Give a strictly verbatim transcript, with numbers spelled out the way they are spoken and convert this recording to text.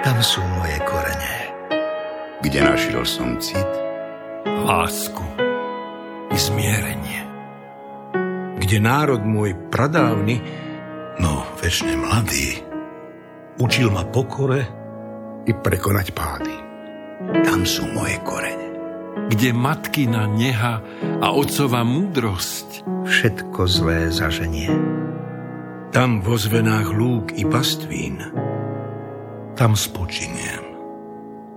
tam sú moje korene. Kde našiel som cit? Lásku i zmierenie. Kde národ môj pradávny, no večne mladý, učil ma pokore i prekonať pády. Tam sú moje korene. Kde matkina neha a otcova múdrosť. Všetko zlé zaženie. tam vo zvenách lúk i pastvín, Tam spočiniem.